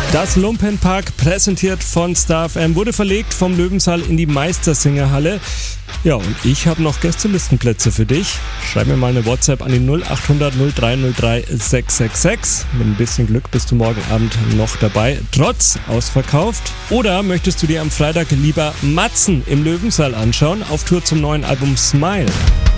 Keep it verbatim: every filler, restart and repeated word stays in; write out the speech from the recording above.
Das Lumpenpack, präsentiert von Star F M, wurde verlegt vom Löwensaal in die Meistersingerhalle. Ja, und ich habe noch Gästelistenplätze für dich. Schreib mir mal eine WhatsApp an die null acht hundert null drei null drei sechs sechs sechs. Mit ein bisschen Glück bist du morgen Abend noch dabei, trotz ausverkauft. Oder möchtest du dir am Freitag lieber Matzen im Löwensaal anschauen, auf Tour zum neuen Album Smile?